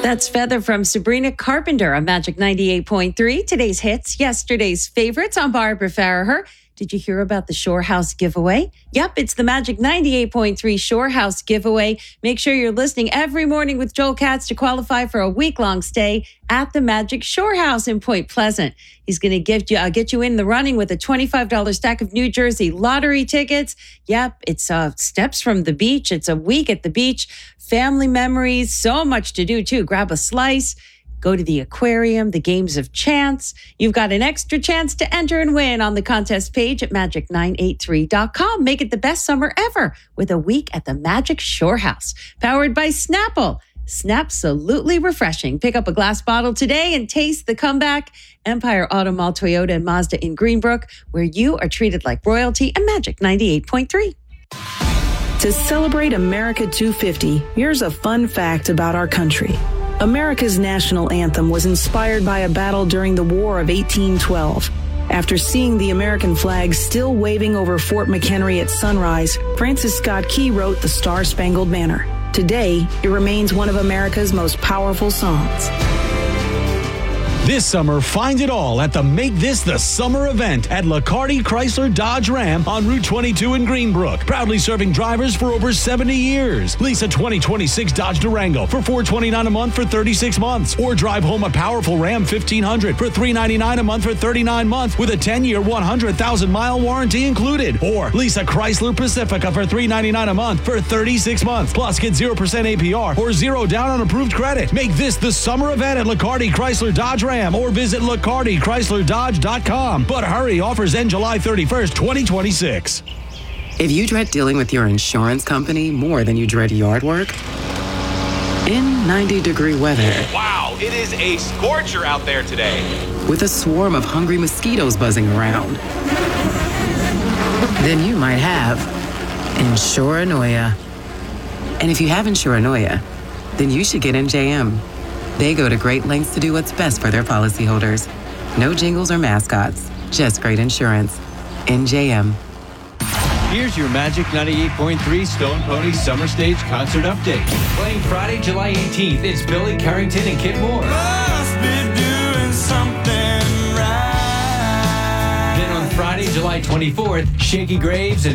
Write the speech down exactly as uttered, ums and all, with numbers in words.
That's Feather from Sabrina Carpenter on Magic ninety-eight point three. Today's hits, yesterday's favorites on Barbara Farraher. Did you hear about the Shore House giveaway? Yep, it's the Magic ninety-eight point three Shore House giveaway. Make sure you're listening every morning with Joel Katz to qualify for a week-long stay at the Magic Shore House in Point Pleasant. He's going to give you, uh, get you in the running with a twenty-five dollars stack of New Jersey lottery tickets. Yep, it's uh, steps from the beach. It's a week at the beach. Family memories, so much to do too. Grab a slice. Go to the aquarium, the games of chance. You've got an extra chance to enter and win on the contest page at magic nine eight three dot com. Make it the best summer ever with a week at the Magic Shore House. Powered by Snapple. Snapsolutely refreshing. Pick up a glass bottle today and taste the comeback. Empire Auto Mall, Toyota, and Mazda in Greenbrook, where you are treated like royalty, and Magic ninety-eight point three. To celebrate America two fifty, here's a fun fact about our country. America's national anthem was inspired by a battle during the War of eighteen twelve. After seeing the American flag still waving over Fort McHenry at sunrise, Francis Scott Key wrote the Star-Spangled Banner. Today, it remains one of America's most powerful songs. This summer, find it all at the Make This the Summer event at Liccardi Chrysler Dodge Ram on Route twenty-two in Greenbrook. Proudly serving drivers for over seventy years. Lease a twenty twenty-six Dodge Durango for four hundred twenty-nine dollars a month for thirty-six months. Or drive home a powerful Ram fifteen hundred for three hundred ninety-nine dollars a month for thirty-nine months with a ten-year, one hundred thousand mile warranty included. Or lease a Chrysler Pacifica for three hundred ninety-nine dollars a month for thirty-six months. Plus, get zero percent A P R or zero down on approved credit. Make this the summer event at Liccardi Chrysler Dodge Ram. Or visit Liccardi Chrysler Dodge dot com. But hurry, offers end July thirty-first, twenty twenty-six. If you dread dealing with your insurance company more than you dread yard work, in ninety degree weather. Wow, it is a scorcher out there today. With a swarm of hungry mosquitoes buzzing around, then you might have Insuranoia. And if you have Insuranoia, then you should get N J M. They go to great lengths to do what's best for their policyholders. No jingles or mascots, just great insurance. N J M. Here's your Magic ninety-eight point three Stone Pony Summer Stage Concert Update. Playing Friday, July eighteenth, it's Billy Carrington and Kit Moore. Must be doing something right. Then on Friday, July twenty-fourth, Shakey Graves and